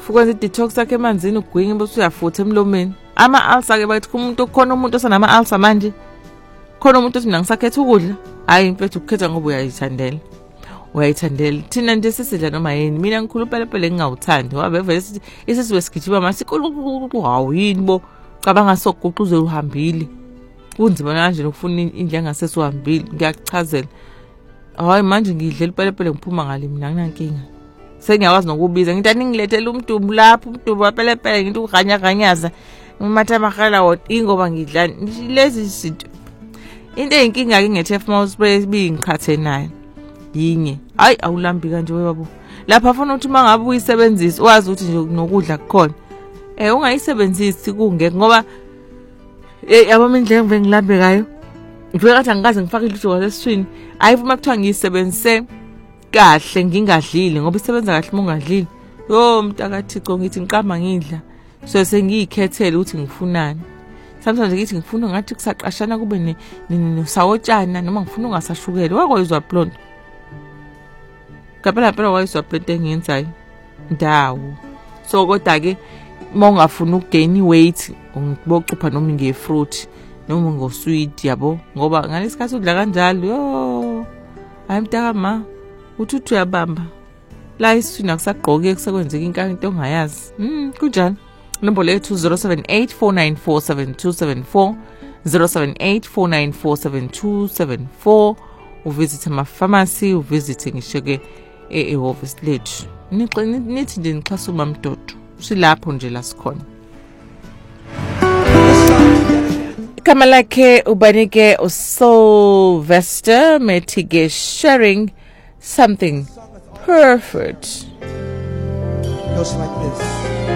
Ukwenza i-detox yakhe emanzini ugwinye bese uyafutha emlomeni. Ama-ulcer ke bathi umuntu khona umuntu osanama-ulcer manje. Khona umuntu othi mina ngisakhetha ukudla. Hayi mfethu ukukhetha ngoba uyayithandela. Uyayithandela. Thina nje sisidla noma yini. Mina ngikhulu pelepele ngingawuthandi. Wabe vele sithi isizwe sigijima masikulu hawu yini bo. Cabanga sokuguquze uhambile. Kunzima kanje ukufuna indle engasese uhambile. Ngiyakuchazela. Hayi manje ngidlela pelepele ngiphuma ngale mina nginankinga. Sengiyakwazi nokubiza ngithi aningilethele umdumbu lapho umdumbu wapelepele ngithi uganyaganyaza ngimatha amahala woti ngoba ngidla lezi zinto. Into eyinkinga ke nge-Tef mouse spray bingikhathe nayo. Yinye. Hayi awulambi kanje webabo. Lapha afuna ukuthi mangabe uyisebenzisa wazi ukuthi nje nokudla kukhona. Ungayisebenzisi kungeke ngoba yabo indlela ngive ngilambe ngayo. Ngifika kathi angikaze ngifake ilutho kwaseswini. Ayivuma kuthiwa ngiyisebenzise kahle ngingadlile ngoba isebenza kahle uma ungadlile. Yo mntakaThixo ngithi ngiqamba ngidla. So sengiyikhethele ukuthi ngifunani. Sometimes ngithi ngifuna ngathi kusaqashana kube nosawotshana noma ngifuna ungasashukele. Wakwayizwa blonde. Kaphela wayizwa blonde engiyenzayo. Ndawo. So kodwa ke uma ungafuna ukugain weight ngibocupha noma ngefruit noma ngosweet yabo ngoba ngalesikhathi udla kanjalo yo hayi mntakama uthi uyabamba la iswina kusagqoke kusekwenzeka into ongayazi kunjani nombolo yethu 0784947274 0784947274 uvisit ama pharmacy uvisit ngisho ke e-office lethu nithi nje nixhasa uMamdodo silapho nje la sikhona. Igama lakhe ubanike uSylvester Metige sharing something perfect. Goes like this.